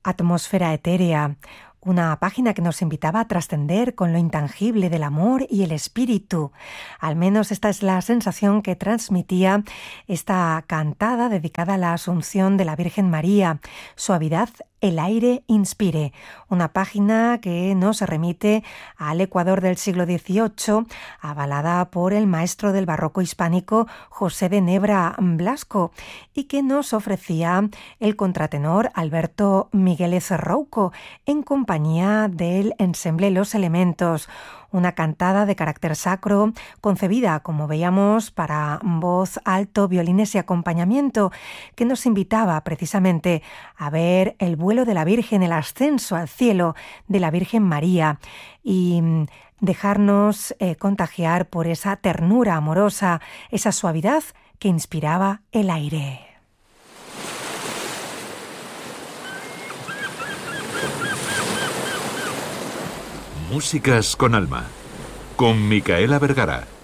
Atmósfera etérea, una página que nos invitaba a trascender con lo intangible del amor y el espíritu. Al menos esta es la sensación que transmitía esta cantada dedicada a la Asunción de la Virgen María. Suavidad, el aire inspire, una página que nos remite al Ecuador del siglo XVIII, avalada por el maestro del barroco hispánico José de Nebra Blasco, y que nos ofrecía el contratenor Alberto Migueles Rouco en compañía del ensemble Los Elementos, una cantada de carácter sacro, concebida, como veíamos, para voz, alto, violines y acompañamiento, que nos invitaba precisamente a ver el vuelo de la Virgen, el ascenso al cielo de la Virgen María y dejarnos contagiar por esa ternura amorosa, esa suavidad que inspiraba el aire. Músicas con alma, con Micaela Vergara.